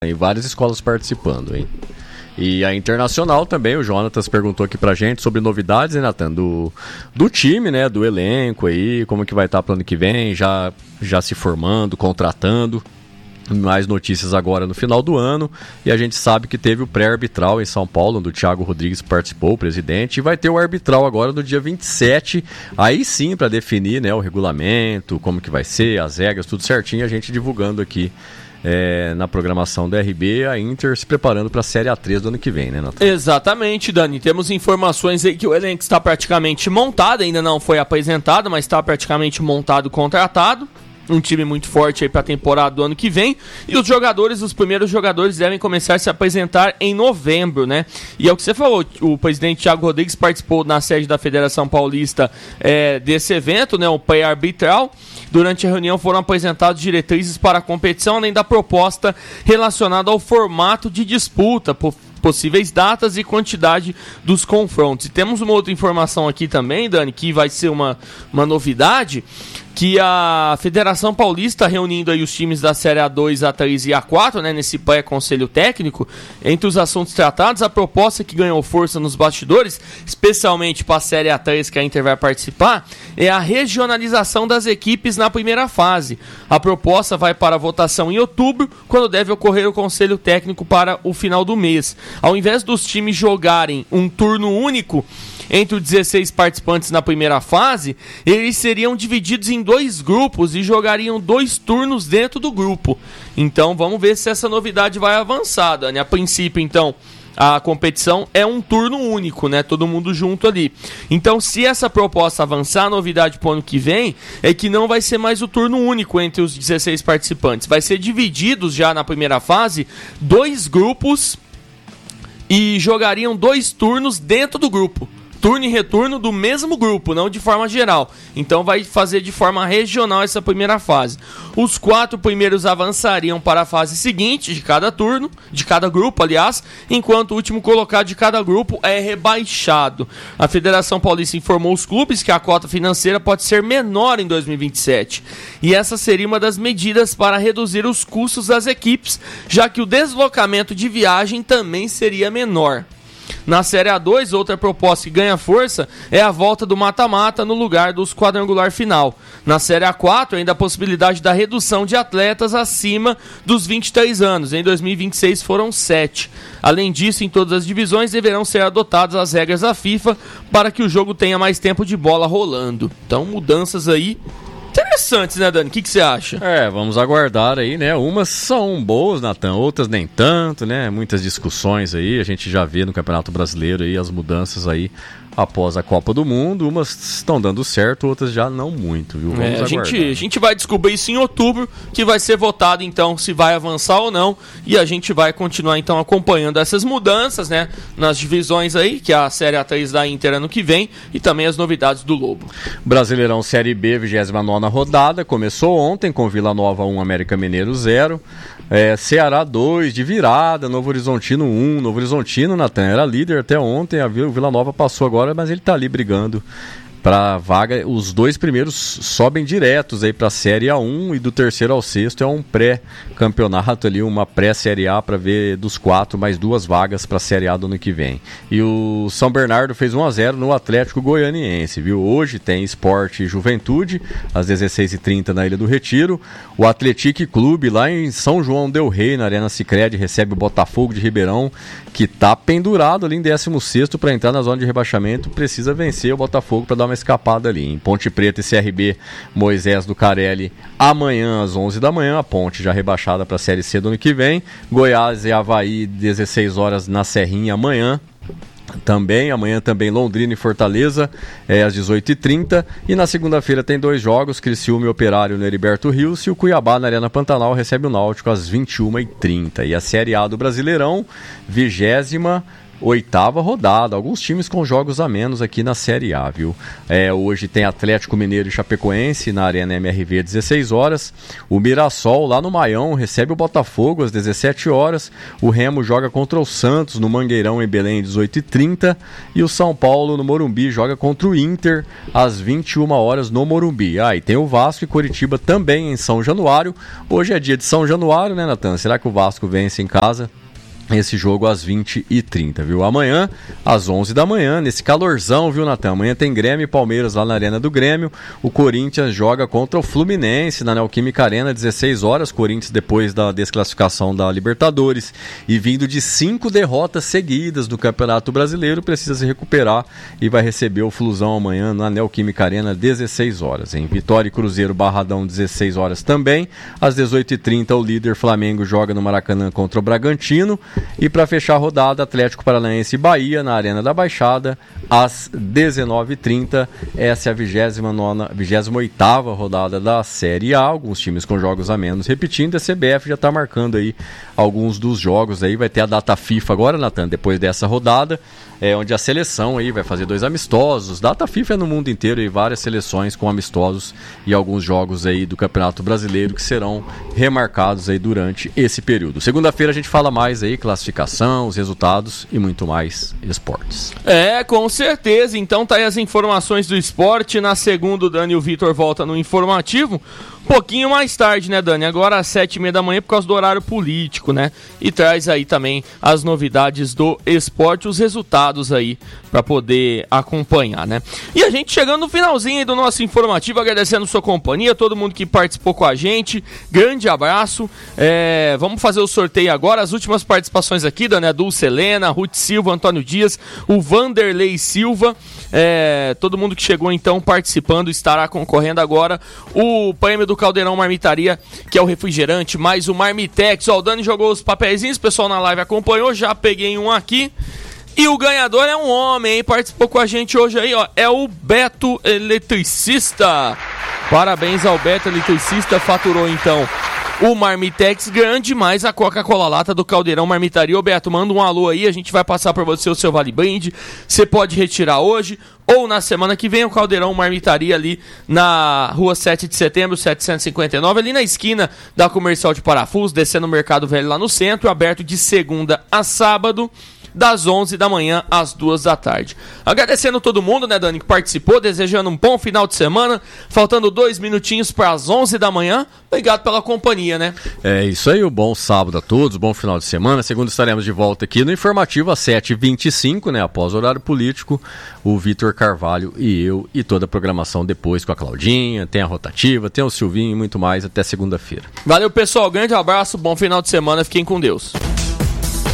Tem várias escolas participando, hein? E a Internacional também, o Jonatas perguntou aqui pra gente sobre novidades, né, Nathan, do time, né, do elenco aí, como que vai estar pro ano que vem, já se formando, contratando. Mais notícias agora no final do ano. E a gente sabe que teve o pré-arbitral em São Paulo, onde o Thiago Rodrigues participou, o presidente. E vai ter o arbitral agora no dia 27. Aí sim, para definir, né, o regulamento, como que vai ser, as regras, tudo certinho. A gente divulgando aqui na programação da RB, a Inter se preparando para a Série A3 do ano que vem, né, Nathan? Exatamente, Dani. Temos informações aí que o elenco está praticamente montado. Ainda não foi apresentado, mas está praticamente montado, contratado. Um time muito forte aí para a temporada do ano que vem. E os primeiros jogadores devem começar a se apresentar em novembro, né? E é o que você falou, o presidente Thiago Rodrigues participou na sede da Federação Paulista desse evento, né? O pré-arbitral. Durante a reunião foram apresentadas diretrizes para a competição, além da proposta relacionada ao formato de disputa, possíveis datas e quantidade dos confrontos. E temos uma outra informação aqui também, Dani, que vai ser uma novidade, que a Federação Paulista, reunindo aí os times da Série A2, A3 e A4, né, nesse pré-conselho técnico, entre os assuntos tratados, a proposta que ganhou força nos bastidores, especialmente para a Série A3 que a Inter vai participar, é a regionalização das equipes na primeira fase. A proposta vai para a votação em outubro, quando deve ocorrer o conselho técnico para o final do mês. Ao invés dos times jogarem um turno único entre os 16 participantes na primeira fase, eles seriam divididos em 2 grupos e jogariam 2 turnos dentro do grupo. Então vamos ver se essa novidade vai avançar, Dani. A princípio, então, a competição é um turno único, né? Todo mundo junto ali. Então, se essa proposta avançar, a novidade para o ano que vem é que não vai ser mais o turno único entre os 16 participantes. Vai ser divididos já na primeira fase 2 grupos e jogariam 2 turnos dentro do grupo. Turno e retorno do mesmo grupo, não de forma geral. Então vai fazer de forma regional essa primeira fase. Os 4 primeiros avançariam para a fase seguinte de cada turno, de cada grupo, aliás, enquanto o último colocado de cada grupo é rebaixado. A Federação Paulista informou os clubes que a cota financeira pode ser menor em 2027. E essa seria uma das medidas para reduzir os custos das equipes, já que o deslocamento de viagem também seria menor. Na Série A2, outra proposta que ganha força é a volta do mata-mata no lugar dos quadrangular final. Na Série A4, ainda a possibilidade da redução de atletas acima dos 23 anos. Em 2026 foram 7. Além disso, em todas as divisões deverão ser adotadas as regras da FIFA para que o jogo tenha mais tempo de bola rolando. Então, mudanças aí interessantes, né, Dani? O que você acha? Vamos aguardar aí, né? Umas são boas, Nathan, outras nem tanto, né? Muitas discussões aí, a gente já vê no Campeonato Brasileiro aí as mudanças aí após a Copa do Mundo. Umas estão dando certo, outras já não muito, viu? Vamos aguardar. A gente vai descobrir isso em outubro, que vai ser votado então se vai avançar ou não, e a gente vai continuar então acompanhando essas mudanças, né, nas divisões aí, que é a Série A3 da Inter ano que vem, e também as novidades do Lobo. Brasileirão Série B, 29ª rodada, começou ontem com Vila Nova 1, América Mineiro 0. Ceará 2, de virada, Novo Horizontino 1. Novo Horizontino, Nathan, era líder até ontem, o Vila Nova passou agora, mas ele está ali brigando para vaga. Os 2 primeiros sobem diretos aí para a Série A1 e do terceiro ao sexto é um pré-campeonato ali, uma pré-Série A para ver dos 4 mais 2 vagas para a Série A do ano que vem. E o São Bernardo fez 1-0 no Atlético Goianiense, viu? Hoje tem Sport e Juventude às 16h30 na Ilha do Retiro. O Atlético Clube lá em São João del Rei, na Arena Sicredi, recebe o Botafogo de Ribeirão, que está pendurado ali em 16º para entrar na zona de rebaixamento. Precisa vencer o Botafogo para dar uma escapada ali. Em Ponte Preta e CRB, Moisés do Carelli amanhã às 11 da manhã, a Ponte já rebaixada para a Série C do ano que vem. Goiás e Avaí 16 horas na Serrinha amanhã também Londrina e Fortaleza às 18h30, e na segunda-feira tem 2 jogos, Criciúma e Operário no Heriberto Rios, e o Cuiabá na Arena Pantanal recebe o Náutico às 21h30. E a Série A do Brasileirão, 20ª 8ª rodada, alguns times com jogos a menos aqui na Série A, viu? Hoje tem Atlético Mineiro e Chapecoense na Arena MRV às 16 horas, o Mirassol lá no Maião recebe o Botafogo às 17 horas, o Remo joga contra o Santos no Mangueirão em Belém às 18h30 e o São Paulo no Morumbi joga contra o Inter às 21 horas no Morumbi. E tem o Vasco e Coritiba também em São Januário. Hoje é dia de São Januário, né, Natan? Será que o Vasco vence em casa? Esse jogo às 20h30, viu? Amanhã, às 11 da manhã, nesse calorzão, viu, Natan? Amanhã tem Grêmio e Palmeiras lá na Arena do Grêmio. O Corinthians joga contra o Fluminense na Neoquímica Arena, 16 horas. Corinthians depois da desclassificação da Libertadores e vindo de 5 derrotas seguidas no Campeonato Brasileiro, precisa se recuperar e vai receber o Flusão amanhã na Neoquímica Arena, 16 horas. Em Vitória e Cruzeiro, Barradão, 16 horas também. Às 18h30, o líder Flamengo joga no Maracanã contra o Bragantino. E para fechar a rodada, Atlético Paranaense e Bahia na Arena da Baixada às 19h30. Essa é a 28ª rodada da Série A, alguns times com jogos a menos. Repetindo, a CBF já está marcando aí alguns dos jogos aí, vai ter a data FIFA agora, Natan, depois dessa rodada, onde a seleção aí vai fazer 2 amistosos. Data FIFA é no mundo inteiro e várias seleções com amistosos e alguns jogos aí do Campeonato Brasileiro que serão remarcados aí durante esse período. Segunda-feira a gente fala mais aí, classificação, os resultados e muito mais esportes. Com certeza. Então tá aí as informações do esporte. Na segunda, o Dani e o Vitor volta no informativo. Um pouquinho mais tarde, né, Dani? Agora às 7h30 da manhã por causa do horário político, né? E traz aí também as novidades do esporte, os resultados aí para poder acompanhar, né? E a gente chegando no finalzinho aí do nosso informativo, agradecendo sua companhia, todo mundo que participou com a gente. Grande abraço. Vamos fazer o sorteio agora. As últimas participações aqui, Dani, a Dulce Helena, Ruth Silva, Antônio Dias, o Vanderlei Silva. Todo mundo que chegou então participando estará concorrendo agora o prêmio do Caldeirão Marmitaria, que é o refrigerante, mais o Marmitex. O Dani jogou os papeizinhos, o pessoal na live acompanhou, já peguei um aqui. E o ganhador é um homem, hein? Participou com a gente hoje aí, ó. É o Beto Eletricista. Parabéns ao Beto Eletricista, faturou então o Marmitex grande, mais a Coca-Cola lata do Caldeirão Marmitaria. Ô Beto, manda um alô aí, a gente vai passar para você o seu Vale Brinde. Você pode retirar hoje ou na semana que vem. O Caldeirão Marmitaria ali na rua 7 de setembro, 759, ali na esquina da Comercial de Parafuso, descendo o Mercado Velho lá no centro, aberto de segunda a sábado, das 11 da manhã às 2 da tarde. Agradecendo todo mundo, né, Dani, que participou, desejando um bom final de semana, faltando 2 minutinhos para as 11 da manhã. Obrigado pela companhia, né? É isso aí, um bom sábado a todos, bom final de semana. Segunda estaremos de volta aqui no Informativo às 7h25, né, após o horário político. O Vitor Carvalho e eu, e toda a programação depois com a Claudinha, tem a Rotativa, tem o Silvinho e muito mais. Até segunda-feira. Valeu, pessoal, grande abraço, bom final de semana, fiquem com Deus.